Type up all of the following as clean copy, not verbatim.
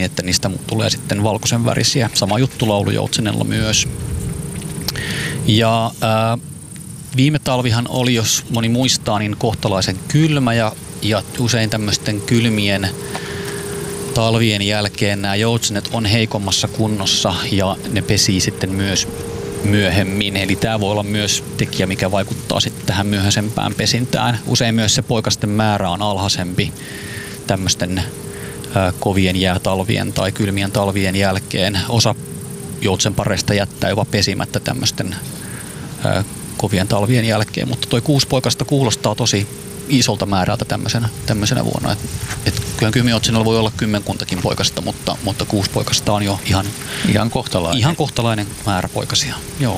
niin, että niistä tulee sitten valkoisen värisiä. Sama juttu laulujoutsenella myös. Ja viime talvihan oli, jos moni muistaa, niin kohtalaisen kylmä ja usein tämmöisten kylmien talvien jälkeen nämä joutsenet on heikommassa kunnossa ja ne pesii sitten myös myöhemmin. Eli tämä voi olla myös tekijä, mikä vaikuttaa sitten tähän myöhäisempään pesintään. Usein myös se poikasten määrä on alhaisempi tämmöisten kovien jäätalvien tai kylmien talvien jälkeen. Osa joutsenpareista jättää jopa pesimättä tämmöisten kovien talvien jälkeen, mutta toi 6 poikasta kuulostaa tosi isolta määrältä tämmöisenä vuonna. Kyllä kymmenjoutsenella voi olla kymmenkuntakin poikasta, mutta 6 poikasta on jo ihan kohtalainen määrä poikasia. Joo.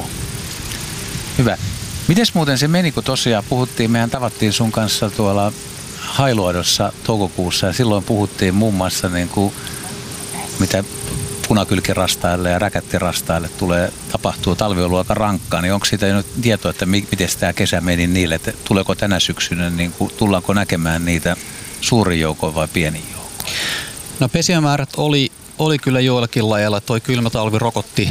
Hyvä. Mites muuten se meni, kun tosiaan mehän tavattiin sun kanssa tuolla Hailuodossa toukokuussa ja silloin puhuttiin muun muassa niin kuin, mitä punakylkirastaille ja räkättirastaille tapahtuu, talvi on ollut aika rankkaa, niin onko siitä nyt tietoa, että miten tämä kesä meni niille, että tuleeko tänä syksynä, niin kuin, tullaanko näkemään niitä suurin joukoin vai pienin joukoin? No pesimämäärät oli kyllä joillakin lajeilla. Toi kylmä talvi rokotti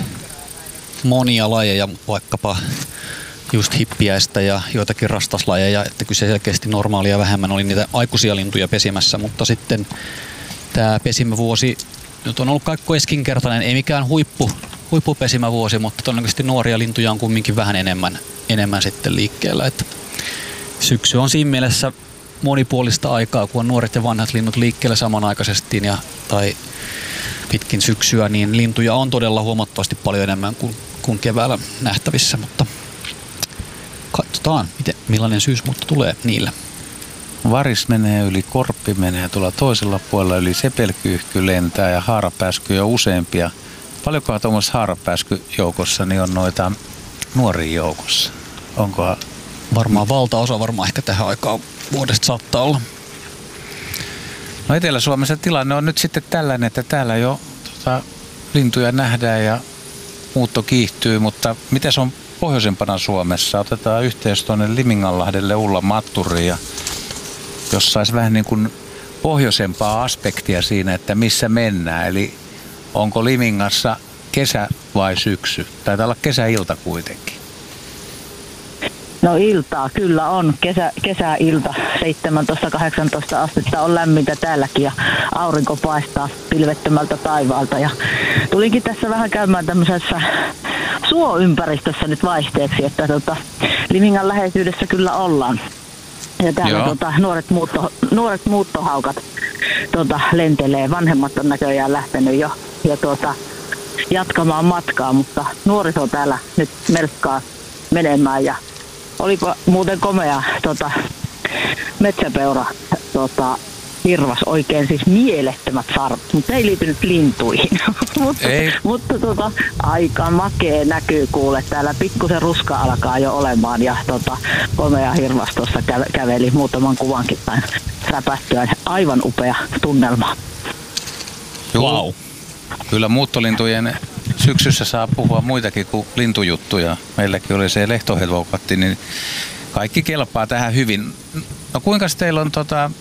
monia lajeja, vaikkapa just hippiäistä ja joitakin rastaslajeja, että kyllä se selkeästi normaalia vähemmän oli niitä aikuisia lintuja pesimässä, mutta sitten tämä pesimävuosi nyt on ollut kaikko keskinkertainen, ei mikään huippupesimävuosi, mutta todennäköisesti nuoria lintuja on kumminkin vähän enemmän sitten liikkeellä. Että syksy on siinä mielessä monipuolista aikaa, kun on nuoret ja vanhat linnut liikkeellä samanaikaisesti tai pitkin syksyä, niin lintuja on todella huomattavasti paljon enemmän kuin keväällä nähtävissä, mutta katsotaan, millainen syysmuutto tulee niillä. Varis menee yli, korppi menee tuolla toisella puolella yli, sepelkyyhky lentää ja haarapääskyjä on useampia. Paljonkohan tuommoisessa haarapääskyjoukossa niin on noita nuoria joukossa? Onkohan? Varmaan valtaosa ehkä tähän aikaan vuodesta saattaa olla. No Etelä-Suomessa tilanne on nyt sitten tällainen, että täällä jo lintuja nähdään ja muutto kiihtyy, mutta miten se on pohjoisempana Suomessa? Otetaan yhteys tuonne Liminganlahdelle Ullan Matturiin ja jos saisi vähän niin kuin pohjoisempaa aspektia siinä, että missä mennään. Eli onko Limingassa kesä vai syksy? Taitaa olla kesäilta kuitenkin. No iltaa kyllä on. Kesäilta 17-18 astetta on lämmintä täälläkin ja aurinko paistaa pilvettömältä taivaalta. Ja tulinkin tässä vähän käymään tämmöisessä suoympäristössä nyt vaihteeksi, että Limingan läheisyydessä kyllä ollaan. Ja täällä nuoret muuttohaukat lentelee. Vanhemmat on näköjään lähtenyt jo jatkamaan matkaa, mutta nuoriso täällä nyt melkkaa menemään. Ja olipa muuten komea metsäpeura hirvas, oikein siis mielettömät sarvet, mutta ei liittynyt lintuihin. mutta aika makea näkyy kuule. Täällä pikkusen ruska alkaa jo olemaan ja komea hirvas tuossa käveli muutaman kuvankin päin räpättyä. Aivan upea tunnelma. Wow. Kyllä muuttolintujen syksyssä saa puhua muitakin kuin lintujuttuja. Meilläkin oli se lehtohelvokatti, niin kaikki kelpaa tähän hyvin. No kuinka teillä on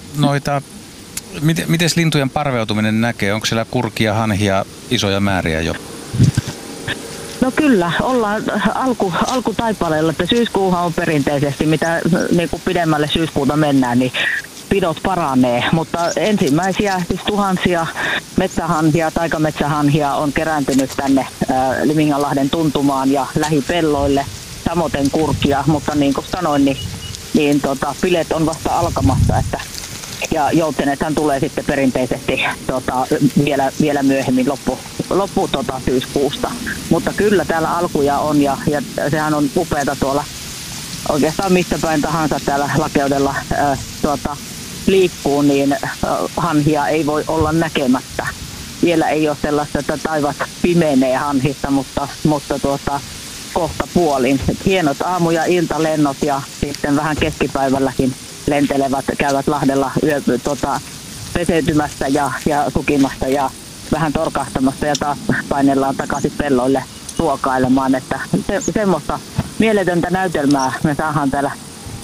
miten lintujen parveutuminen näkee? Onko siellä kurkia, hanhia, isoja määriä jo? No kyllä, ollaan alkutaipaleella, että syyskuuhan on perinteisesti, mitä niin kuin pidemmälle syyskuuta mennään, niin pidot paranee, mutta ensimmäisiä siis tuhansia metsähanhia, taikametsähanhia on kerääntynyt tänne Liminganlahden tuntumaan ja lähipelloille, samoin kurkia, mutta niin kuin sanoin, niin bileet on vasta alkamassa, ja joutsenethan tulee sitten perinteisesti vielä myöhemmin loppu syyskuusta. Mutta kyllä täällä alkuja on ja sehän on upeata tuolla oikeastaan mistä päin tahansa täällä lakeudella liikkuu, niin hanhia ei voi olla näkemättä. Vielä ei ole sellaista, että taivas pimenee hanhista, mutta kohta puolin. Hienot aamu- ja iltalennot ja sitten vähän keskipäivälläkin lentelevät, käyvät Lahdella peseytymässä ja sukimassa ja vähän torkahtamassa ja taas painellaan takaisin pelloille ruokailemaan. Että semmoista mieletöntä näytelmää me saadaan täällä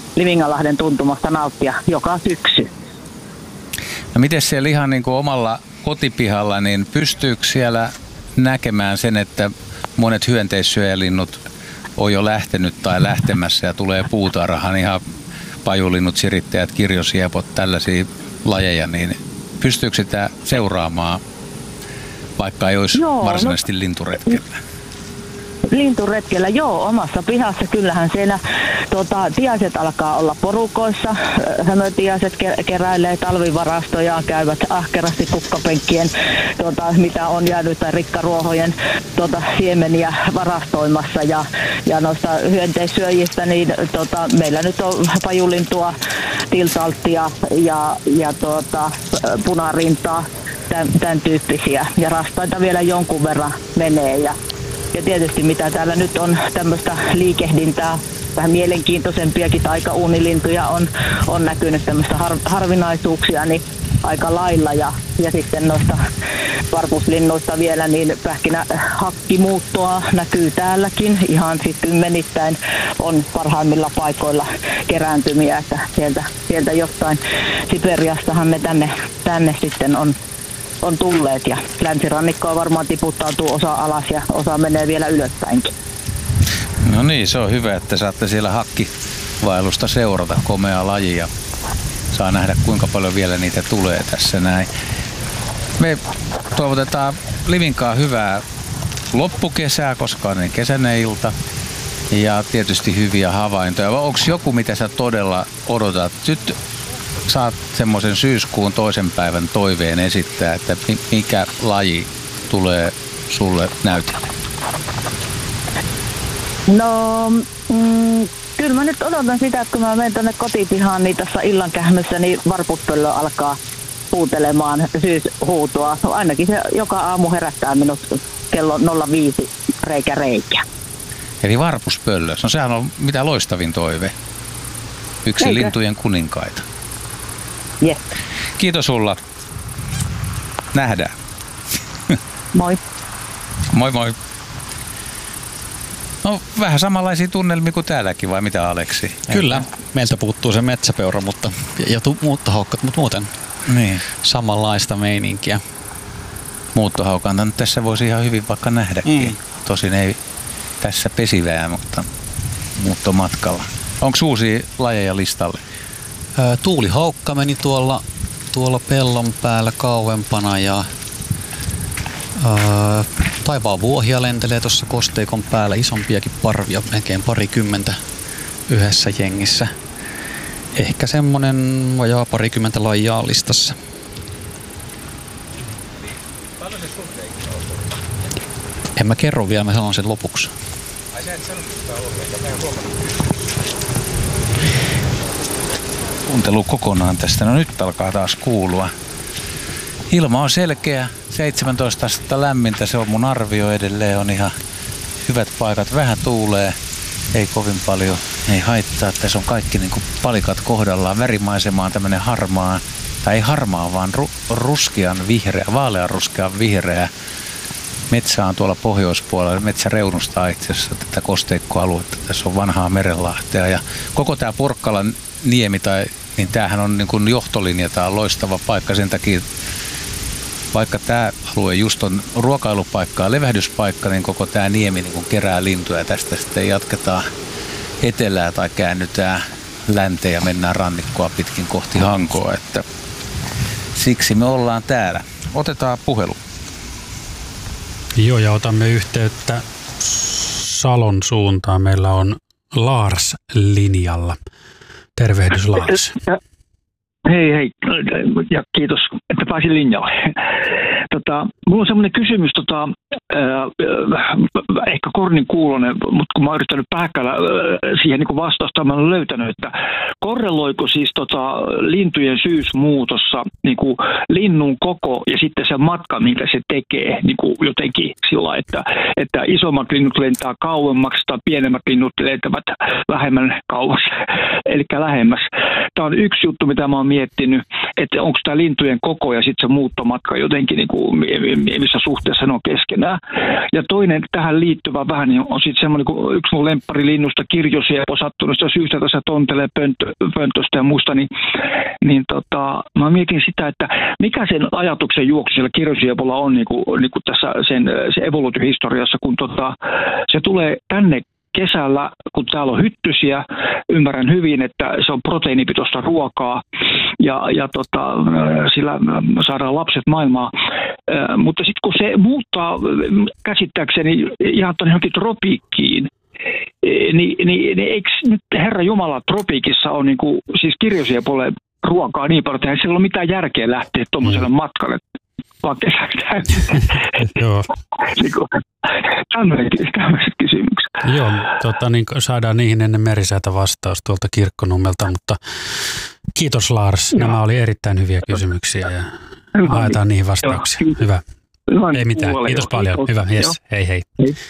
Liminganlahden tuntumasta nauttia joka syksy. No miten siellä ihan niin kuin omalla kotipihalla, niin pystyykö siellä näkemään sen, että monet hyönteissyöjälinnut on jo lähtenyt tai lähtemässä ja tulee puutarhaan, ihan pajulinnut, sirittäjät, kirjosiepot, tällaisia lajeja, niin pystyykö sitä seuraamaan, vaikka ei olisi varsinaisesti linturetkellä? Linturetkellä, omassa pihassa kyllähän siellä tiaiset alkaa olla porukoissa. Hömötiaiset keräilee talvivarastojaan, käyvät ahkerasti kukkapenkkien, mitä on jäänyt, tai rikkaruohojen siemeniä varastoimassa. Ja noista hyönteissyöjistä, niin meillä nyt on pajulintua, tiltalttia ja punarintaa, tämän tyyppisiä. Ja rastaita vielä jonkun verran menee. Ja tietysti mitä täällä nyt on tämmöistä liikehdintää, vähän mielenkiintoisempiakin taikauunilintuja on näkynyt tämmöistä harvinaisuuksia niin aika lailla. Ja sitten noista varpuslinnuista vielä, niin pähkinähakkimuuttoa näkyy täälläkin. Ihan siis kymmenittäin on parhaimmilla paikoilla kerääntymiä, että sieltä jostain Siperiastahan ne tänne sitten on tulleet, ja länsirannikkoa varmaan tiputtautuu osa alas ja osa menee vielä ylöspäinkin. No niin, se on hyvä, että saatte siellä hakkivailusta seurata, komea laji, ja saa nähdä kuinka paljon vielä niitä tulee tässä näin. Me toivotetaan Livinkaan hyvää loppukesää, koska on niin kesäinen ilta, ja tietysti hyviä havaintoja. Onko joku, mitä sä todella odotat? Nyt saat semmoisen syyskuun toisen päivän toiveen esittää, että mikä laji tulee sulle näytille? No, kyllä mä nyt odotan sitä, että kun mä menen tuonne kotipihaan, niin tässä illankähmössä niin varpuspöllö alkaa huutelemaan syyshuutoa. Ainakin se joka aamu herättää minut kello 05 reikä. Eli varpuspöllö, no sehän on mitä loistavin toive. Yksi Eikö? lintujen kuninkaita. Yes. Kiitos sulla. Nähdään. Moi. Moi moi. No vähän samanlaisia tunnelmia kuin täälläkin, vai mitä Aleksi? Kyllä, meiltä puuttuu se metsäpeura ja muuttohaukkat, mutta muuten Niin. samanlaista meininkiä. Muuttohaukanta nyt tässä voisi ihan hyvin vaikka nähdäkin. Tosin ei tässä pesivää, mutta muuttomatkalla. Onko uusia lajeja listalle? Tuulihaukka meni tuolla pellon päällä kauempana ja taivaan vuohia lentelee tuossa kosteikon päällä, isompiakin parvia, melkein 20 yhdessä jengissä. Ehkä semmonen vajaa 20 lajia on listassa. En mä kerro vielä, mä sanon sen lopuksi. Kuuntelu kokonaan tästä. No nyt alkaa taas kuulua. Ilma on selkeä, 17 astetta lämmintä, se on mun arvio edelleen, on ihan hyvät paikat. Vähän tuulee, ei kovin paljon, ei haittaa. Tässä on kaikki niin kuin palikat kohdallaan. Värimaisema on tämmönen harmaa, tai ei harmaa, vaan ruskean vihreä, vaalean ruskean vihreä. Metsä on tuolla pohjoispuolella, metsä reunustaa itse asiassa tätä kosteikkoaluetta. Tässä on vanhaa merenlahtea ja koko tämä Porkkalan niemi, niin tämähän on niin kuin johtolinja, tämä on loistava paikka sen takia, vaikka tämä alue just on ruokailupaikka ja levähdyspaikka, niin koko tämä niemi niin kuin kerää lintuja ja tästä sitten jatketaan etelää tai käännytään länteen ja mennään rannikkoa pitkin kohti Hankoa, että siksi me ollaan täällä. Otetaan puhelu. Joo, ja otamme yhteyttä Salon suuntaan. Meillä on Lars linjalla. Tervehdys Lars. Hei ja kiitos, että pääsin linjalle. Mulla on semmoinen kysymys, ehkä kornin kuulonen, mutta kun mä oon yrittänyt pähkällä siihen niin vastausta, mä olen löytänyt, että korreloiko siis lintujen syysmuutossa niin kuin linnun koko ja sitten se matka, minkä se tekee niin kuin jotenkin sillä, että isommat linnut lentää kauemmaksi tai pienemmät linnut lentävät vähemmän kauas, eli lähemmäs. Tämä on yksi juttu, mitä mä oon miettinyt, että onko tämä lintujen koko ja sitten se muuttomatka jotenkin, niin kuin, missä suhteessa ne on keskenään. Ja toinen tähän liittyvä vähän niin on sitten semmoinen, kun yksi mun lempparilinnusta, kirjosiepo, sattunut syystä tässä tontelee pöntöstä ja musta, niin mä mietin sitä, että mikä sen ajatuksen juoksu siellä kirjosiepolla on niin kuin tässä se evoluutiohistoriassa, kun se tulee tänne kesällä, kun täällä on hyttysiä, ymmärrän hyvin, että se on proteiinipitoista ruokaa ja sillä saadaan lapset maailmaan. Mutta sitten kun se muuttaa käsittääkseni ihan tuonne johonkin tropiikkiin, niin eikö nyt Herra Jumala tropiikissa on niinku, siis kirjosiepolle ruokaa niin paljon, että ei sillä ole mitään järkeä lähteä tuommoiselle matkalle. Vaan kesäksi. Joo. Tämmöiset kysymykset. Joo, niin saadaan niihin ennen merisäätä vastaus tuolta Kirkkonummelta, mutta kiitos Lars. Joo. Nämä oli erittäin hyviä kysymyksiä ja haetaan niihin vastauksia. Joo, hyvä. Ei mitään. Kiitos paljon. Hyvä. Yes. Hei hei.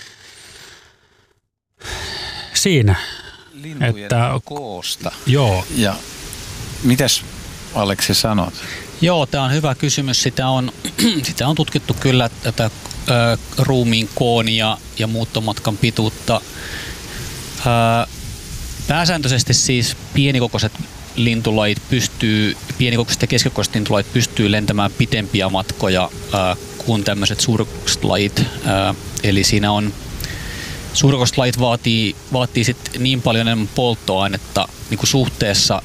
Siinä. Lintujen koosta. Joo. Ja mitäs Aleksi sanot? Joo, tämä on hyvä kysymys. Sitä on tutkittu kyllä tätä ruumiin koon ja muuttomatkan pituutta. Pääsääntöisesti siis pienikokoiset ja keskikokoiset lintulajit pystyy lentämään pitempiä matkoja kuin tämmöiset suurikokoiset lajit. Eli siinä on suurikokoiset lajit vaatii sit niin paljon enemmän polttoainetta niin kuin suhteessa,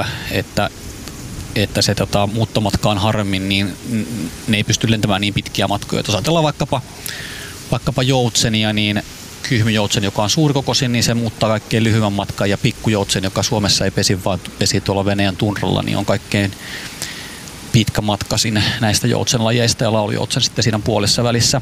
että se muuttomatka on harvemmin, niin ne ei pysty lentämään niin pitkiä matkoja. Jos ajatellaan vaikkapa joutsenia, niin kyhmyjoutsen, joka on suurikokoisin, niin se muuttaa kaikkein lyhyen matkan, ja pikkujoutsen, joka Suomessa ei pesi, vaan pesi tuolla Venäjän tunralla, niin on kaikkein pitkämatkaisin näistä joutsenlajeista, ja laulujoutsen sitten siinä puolessa välissä.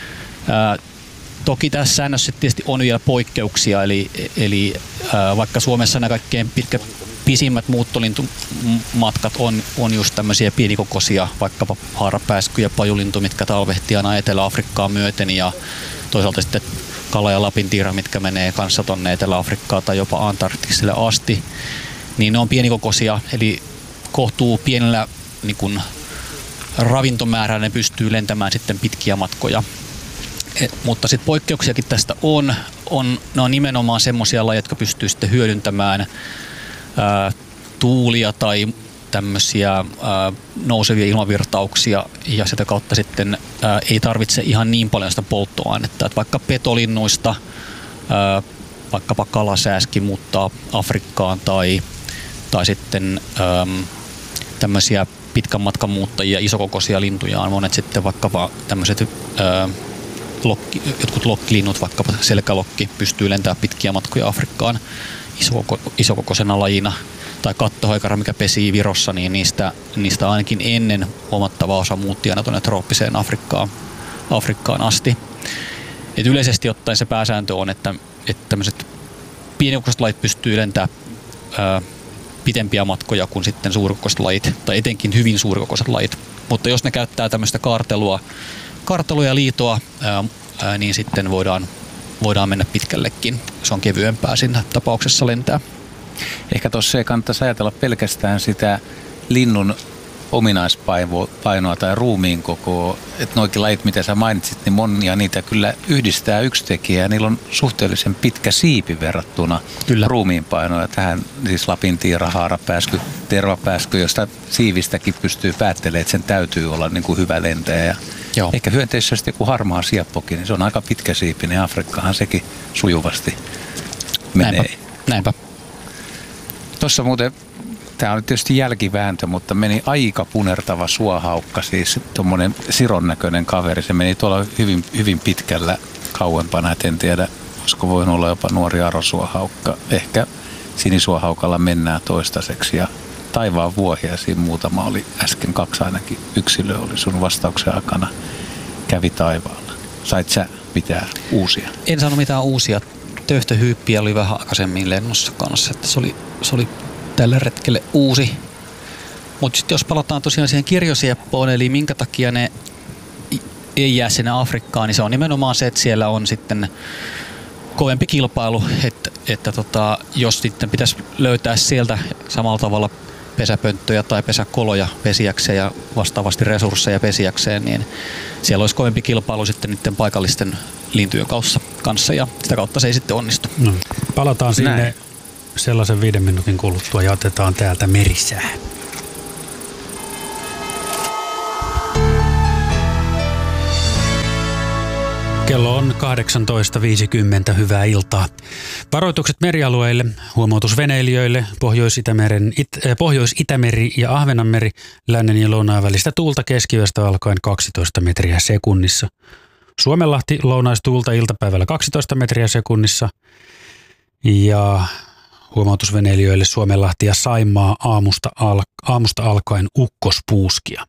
Toki tässä säännössä tietysti on vielä poikkeuksia, eli vaikka Suomessa nämä kaikkein pisimmät muuttolintumatkat on just tämmöisiä pienikokoisia, vaikkapa haarapääsky ja pajulintu, mitkä talvehtii aina Etelä-Afrikkaan myöten, ja toisaalta sitten kala- ja lapintiira, mitkä menee kanssa tuonne Etelä-Afrikkaan tai jopa Antarktikselle asti, niin ne on pienikokoisia, eli kohtuu pienellä niin kun ravintomäärällä ne pystyy lentämään sitten pitkiä matkoja. Mutta sitten poikkeuksiakin tästä ne on nimenomaan semmoisia lajeja, jotka pystyy sitten hyödyntämään tuulia tai tämmöisiä nousevia ilmavirtauksia, ja sitä kautta sitten ei tarvitse ihan niin paljon sitä polttoainetta. Et vaikka petolinnuista vaikkapa kalasääski muuttaa Afrikkaan tai sitten tämmöisiä pitkän matkan muuttajia, isokokoisia lintuja on monet sitten vaikkapa tämmöiset jotkut lokkilinnut, vaikkapa selkälokki, pystyy lentämään pitkiä matkoja Afrikkaan isokokoisena lajina. Tai kattohoikara, mikä pesii Virossa, niin niistä ainakin ennen huomattava osa muutti aina tuonne trooppiseen Afrikkaan asti. Et yleisesti ottaen se pääsääntö on, että tämmöiset pienikokoiset lajit pystyy lentämään pitempiä matkoja kuin sitten suurikokoiset lajit, tai etenkin hyvin suurikokoiset lajit. Mutta jos ne käyttää tämmöistä kartelua ja liitoa, niin sitten voidaan mennä pitkällekin. Se on kevyempää siinä tapauksessa lentää. Ehkä tuossa ei kannattaisi ajatella pelkästään sitä linnun ominaispainoa tai ruumiin kokoa. Että noikin lajit, mitä sä mainitsit, niin monia niitä kyllä yhdistää yksi tekijä. Niillä on suhteellisen pitkä siipi verrattuna ruumiinpainoa. Tähän siis lapintiira, haarapääsky, tervapääsky, josta siivistäkin pystyy päättelemään, että sen täytyy olla niin kuin hyvä lentäjä. Joo. Ehkä hyönteisesti joku harmaa sieppokin, niin se on aika pitkä siipi, niin Afrikkahan sekin sujuvasti menee. Näinpä. Tuossa muuten, tämä on tietysti jälkivääntö, mutta meni aika punertava suohaukka, siis tuommoinen Siron näköinen kaveri. Se meni tuolla hyvin, hyvin pitkällä kauempana, et en tiedä, olisiko voinut olla jopa nuori arosuohaukka. Ehkä sinisuohaukalla mennään toistaiseksi ja taivaan vuohia siinä muutama oli äsken, 2 ainakin yksilö oli sun vastauksen aikana, kävi taivaalla. Sait sä mitään uusia? En saanut mitään uusia. Töyhtöhyyppiä oli vähän aikaisemmin lennossa kanssa, että se oli tälle retkelle uusi. Mutta sitten jos palataan tosiaan siihen kirjosieppoon, eli minkä takia ne ei jää sinne Afrikkaan, niin se on nimenomaan se, että siellä on sitten kovempi kilpailu, että jos sitten pitäisi löytää sieltä samalla tavalla pesäpönttöjä tai pesäkoloja pesiäkseen ja vastaavasti resursseja pesiäkseen, niin siellä olisi kovempi kilpailu sitten niiden paikallisten lintujen kanssa ja sitä kautta se ei sitten onnistu. No, palataan sinne sellaisen 5 minuutin kuluttua ja otetaan täältä merisää. Kello on 18.50. Hyvää iltaa. Varoitukset merialueille, huomautus veneilijöille, Pohjois-Itämeri ja Ahvenanmeri, lännen ja lounaan välistä tuulta keskiyöstä alkaen 12 metriä sekunnissa. Suomenlahti lounaistuulta iltapäivällä 12 metriä sekunnissa ja huomautus veneilijöille Suomenlahti ja Saimaa aamusta alkaen ukkospuuskia.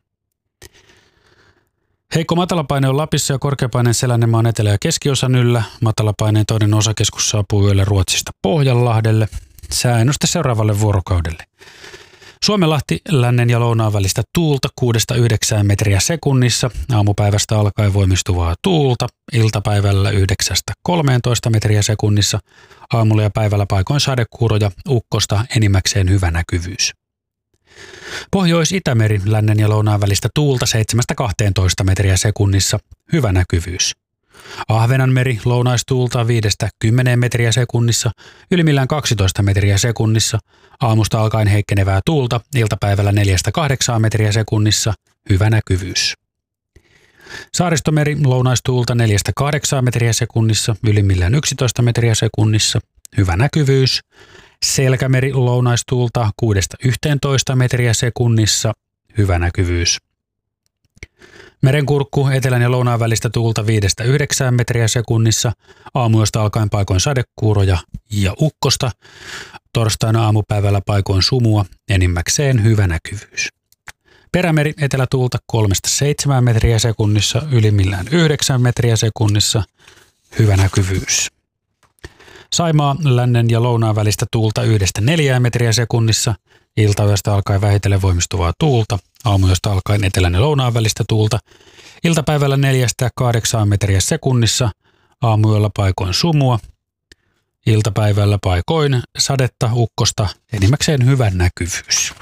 Heikko matalapaine on Lapissa ja korkeapaineen Selännemaan etelä- ja keskiosan yllä. Matalapaineen toinen osakeskus saapuu yöllä Ruotsista Pohjanlahdelle. Sääennuste seuraavalle vuorokaudelle. Suomenlahti lännen ja lounaan välistä tuulta 6-9 metriä sekunnissa. Aamupäivästä alkaen voimistuvaa tuulta. Iltapäivällä 9-13 metriä sekunnissa. Aamulla ja päivällä paikoin sadekuuroja, ukkosta, enimmäkseen hyvä näkyvyys. Pohjois-Itämeri lännen ja lounaan välistä tuulta 7-12 metriä sekunnissa, hyvä näkyvyys. Ahvenanmeri lounaistuulta 5-10 metriä sekunnissa, ylimmillään 12 metriä sekunnissa, aamusta alkaen heikkenevää tuulta, iltapäivällä 4-8 metriä sekunnissa, hyvä näkyvyys. Saaristomeri lounaistuulta 4-8 metriä sekunnissa, ylimmillään 11 metriä sekunnissa, hyvä näkyvyys. Selkämeri lounaistuulta 6-11 metriä sekunnissa, hyvä näkyvyys. Merenkurkku etelän ja lounaan välistä tuulta 5-9 metriä sekunnissa, aamuyöstä alkaen paikoin sadekuuroja ja ukkosta, torstaina aamupäivällä paikoin sumua, enimmäkseen hyvä näkyvyys. Perämeri etelätuulta 3-7 metriä sekunnissa, ylimmillään 9 metriä sekunnissa, hyvä näkyvyys. Saimaa lännen ja lounaan välistä tuulta 1-4 metriä sekunnissa, iltayöstä alkaen vähitellen voimistuvaa tuulta, aamuyöstä alkaen etelän ja lounaan välistä tuulta, iltapäivällä 4-8 metriä sekunnissa, aamuyöllä paikoin sumua, iltapäivällä paikoin sadetta, ukkosta, enimmäkseen hyvä näkyvyys.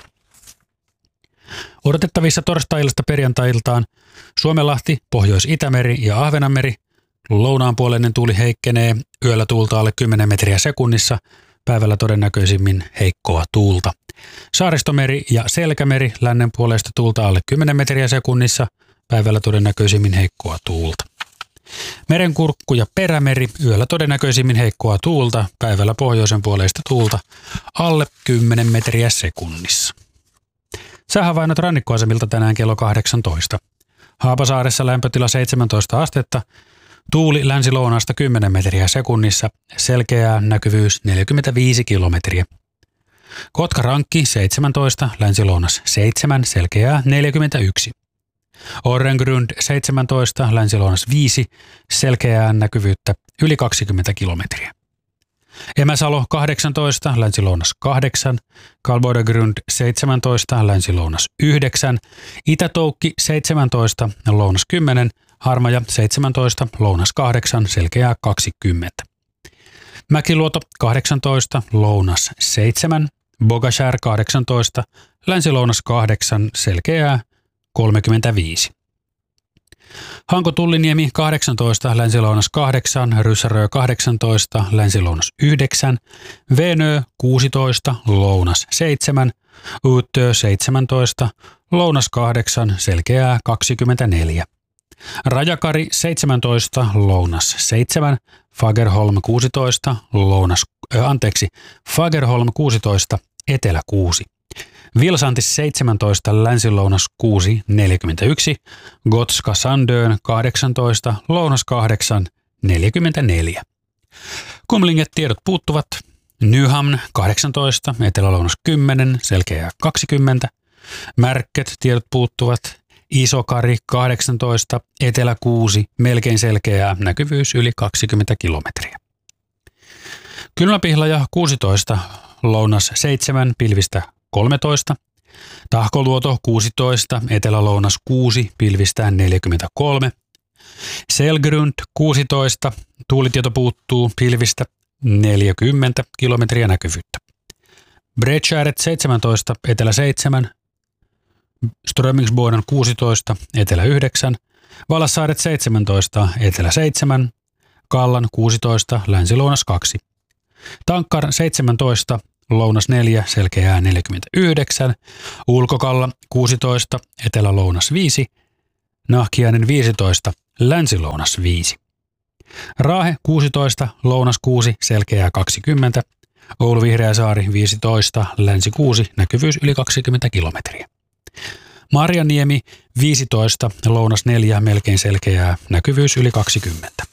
Odotettavissa torstai-ilasta perjantai-iltaan Suomenlahti, Pohjois-Itämeri ja Ahvenanmeri. Lounaanpuoleinen tuuli heikkenee, yöllä tuulta alle 10 metriä sekunnissa, päivällä todennäköisimmin heikkoa tuulta. Saaristomeri ja Selkämeri, lännen puolesta tuulta alle 10 metriä sekunnissa, päivällä todennäköisimmin heikkoa tuulta. Merenkurkku ja Perämeri, yöllä todennäköisimmin heikkoa tuulta, päivällä pohjoisen puoleista tuulta alle 10 metriä sekunnissa. Säähavainnot rannikkoasemilta tänään kello 18. Haapasaaressa lämpötila 17 astetta, tuuli länsi-lounaasta 10 metriä sekunnissa, selkeää näkyvyys 45 kilometriä. Kotkarankki 17, länsi-lounas 7, selkeää 41. Orrengrund 17, länsi-lounas 5, selkeää näkyvyyttä yli 20 kilometriä. Emäsalo 18, länsi-lounas 8, Kalvoidegrund 17, länsi-lounas 9, Itä-Toukki 17, lounas 10, Harmaja 17, lounas 8, selkeää 20. Mäkiluoto 18, lounas 7, Bogashär 18, länsi-lounas 8, selkeää 35. Hanko-Tulliniemi 18, länsi-lounas 8, Ryssärö 18, länsi-lounas 9, Venö 16, lounas 7, Uttö 17, lounas 8, selkeää 24. Rajakari 17, lounas 7, Fagerholm 16, Fagerholm 16, etelä 6. Vilsantis 17, länsi-lounas 6, 41, Gotska Sandön 18, lounas 8, 44. Kumlinget tiedot puuttuvat. Nyhamn 18, etelä-lounas 10, selkeää 20. Märket tiedot puuttuvat. Isokari 18, etelä 6, melkein selkeää, näkyvyys yli 20 kilometriä. Kylmäpihlaja 16, lounas 7, pilvistä 13. Tahkoluoto 16, etelä-lounas 6, pilvistään 43. Selgrund 16, tuulitieto puuttuu, pilvistä 40 kilometriä näkyvyyttä. Bredskäret 17, etelä 7, Strömingsboden 16, etelä 9, Valassaaret 17, etelä 7, Kallan 16, länsi-lounas 2. Tankkar 17, lounas 4, selkeää 49, Ulkokalla 16, etelä-lounas 5, Nahkiainen 15, länsi-lounas 5. Raahe 16, lounas 6, selkeää 20, Oulu Vihreäsaari 15, länsi 6, näkyvyys yli 20 kilometriä. Marjaniemi 15, lounas 4, melkein selkeää, näkyvyys yli 20.